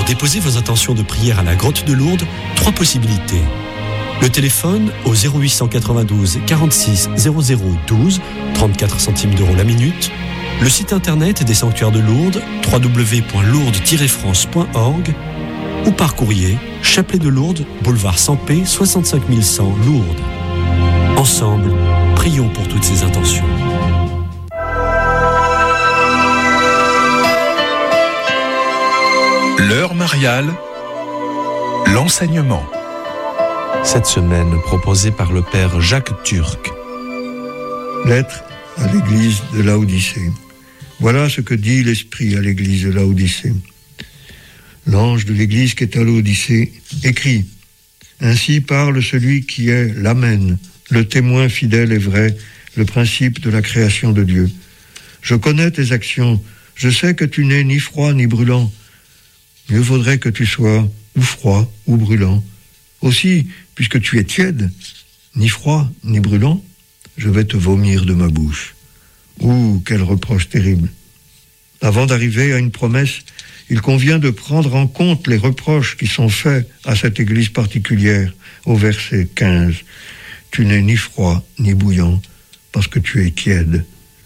déposer vos intentions de prière à la Grotte de Lourdes, 3 possibilités. Le téléphone au 0892 46 00 12, 34 centimes d'euros la minute. Le site internet des sanctuaires de Lourdes, www.lourdes-france.org, ou par courrier, Chapelet de Lourdes, boulevard Sampé, 65 100 Lourdes. Ensemble, prions pour toutes ces intentions. L'heure mariale, l'enseignement. Cette semaine, proposée par le père Jacques Turc. Lettre à l'église de Laodicée. Voilà ce que dit l'Esprit à l'église de Laodicée. L'ange de l'église qui est à Laodicée écrit : Ainsi parle celui qui est l'Amen, le témoin fidèle et vrai, le principe de la création de Dieu. Je connais tes actions, je sais que tu n'es ni froid ni brûlant. Mieux vaudrait que tu sois ou froid ou brûlant. Aussi, puisque tu es tiède, ni froid ni brûlant, je vais te vomir de ma bouche. Ouh, quel reproche terrible! Avant d'arriver à une promesse, il convient de prendre en compte les reproches qui sont faits à cette église particulière, au verset 15. Tu n'es ni froid ni bouillant, parce que tu es tiède.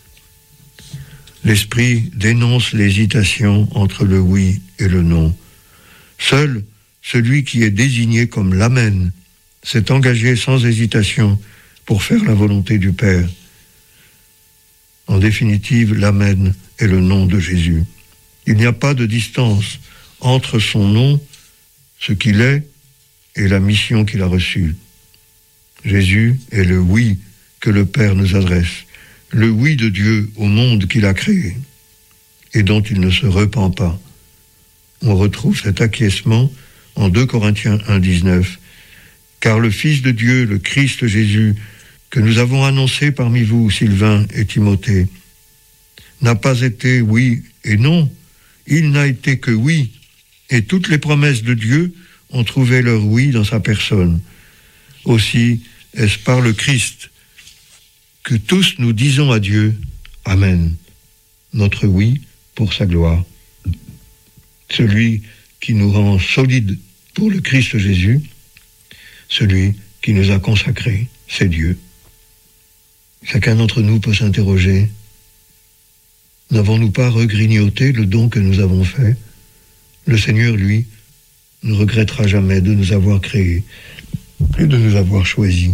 L'Esprit dénonce l'hésitation entre le oui et le non. Seul celui qui est désigné comme l'Amen s'est engagé sans hésitation pour faire la volonté du Père. En définitive, l'Amen est le nom de Jésus. Il n'y a pas de distance entre son nom, ce qu'il est, et la mission qu'il a reçue. Jésus est le oui que le Père nous adresse, le oui de Dieu au monde qu'il a créé, et dont il ne se repent pas. On retrouve cet acquiescement en 2 Corinthiens 1, 19. Car le Fils de Dieu, le Christ Jésus, que nous avons annoncé parmi vous, Sylvain et Timothée, n'a pas été oui et non, il n'a été que oui, et toutes les promesses de Dieu ont trouvé leur oui dans sa personne. Aussi est-ce par le Christ que tous nous disons à Dieu, Amen, notre oui pour sa gloire. Celui qui nous rend solides pour le Christ Jésus, celui qui nous a consacrés, c'est Dieu. Chacun d'entre nous peut s'interroger, n'avons-nous pas regrignoté le don que nous avons fait? Le Seigneur, lui, ne regrettera jamais de nous avoir créés et de nous avoir choisis.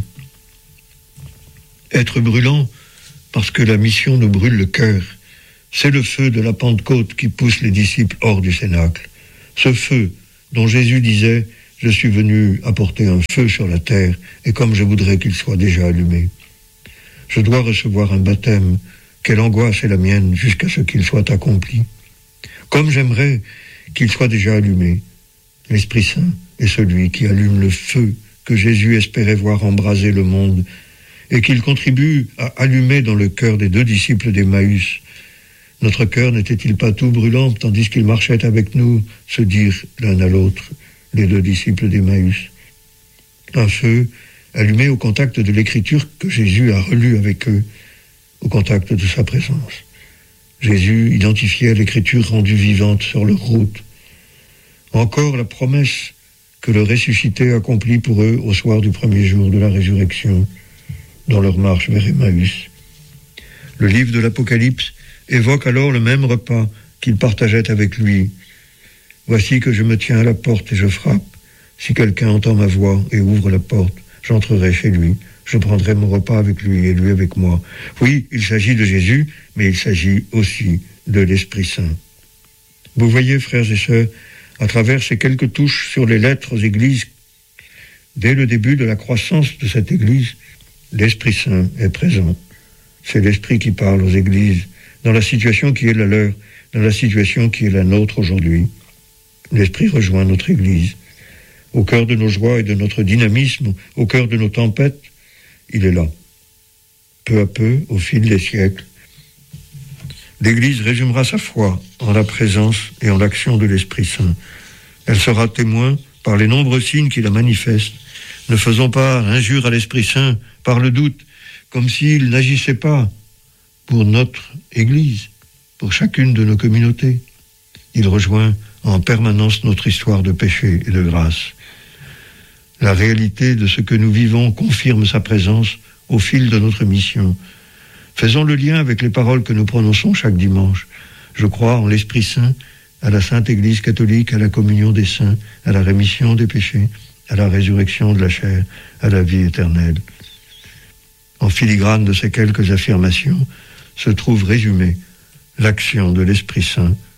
Être brûlant, parce que la mission nous brûle le cœur, c'est le feu de la Pentecôte qui pousse les disciples hors du cénacle. Ce feu dont Jésus disait « Je suis venu apporter un feu sur la terre, et comme je voudrais qu'il soit déjà allumé. Je dois recevoir un baptême, quelle angoisse est la mienne jusqu'à ce qu'il soit accompli. Comme j'aimerais qu'il soit déjà allumé. L'Esprit Saint est celui qui allume le feu que Jésus espérait voir embraser le monde, et qu'il contribue à allumer dans le cœur des 2 disciples d'Emmaüs. Notre cœur n'était-il pas tout brûlant tandis qu'ils marchaient avec nous, se dirent l'un à l'autre, les 2 disciples d'Emmaüs. Un feu allumé au contact de l'écriture que Jésus a relue avec eux, au contact de sa présence. Jésus identifiait l'écriture rendue vivante sur leur route. Encore la promesse que le ressuscité accomplit pour eux au soir du premier jour de la résurrection, dans leur marche vers Emmaüs. Le livre de l'Apocalypse évoque alors le même repas qu'ils partageaient avec lui. Voici que je me tiens à la porte et je frappe. Si quelqu'un entend ma voix et ouvre la porte, j'entrerai chez lui. Je prendrai mon repas avec lui et lui avec moi. Oui, il s'agit de Jésus, mais il s'agit aussi de l'Esprit Saint. Vous voyez, frères et sœurs, à travers ces quelques touches sur les lettres aux églises, dès le début de la croissance de cette église, l'Esprit Saint est présent. C'est l'Esprit qui parle aux églises, dans la situation qui est la leur, dans la situation qui est la nôtre aujourd'hui. L'Esprit rejoint notre église. Au cœur de nos joies et de notre dynamisme, au cœur de nos tempêtes, il est là. Peu à peu, au fil des siècles, l'Église résumera sa foi en la présence et en l'action de l'Esprit Saint. Elle sera témoin par les nombreux signes qui la manifestent. Ne faisons pas injure à l'Esprit Saint par le doute, comme s'il n'agissait pas pour notre Église, pour chacune de nos communautés. il rejoint en permanence notre histoire de péché et de grâce. La réalité de ce que nous vivons confirme sa présence au fil de notre mission. Faisons le lien avec les paroles que nous prononçons chaque dimanche. Je crois en l'Esprit Saint, à la Sainte Église catholique, à la communion des saints, à la rémission des péchés, à la résurrection de la chair, à la vie éternelle. En filigrane de ces quelques affirmations se trouve résumée l'action de l'Esprit Saint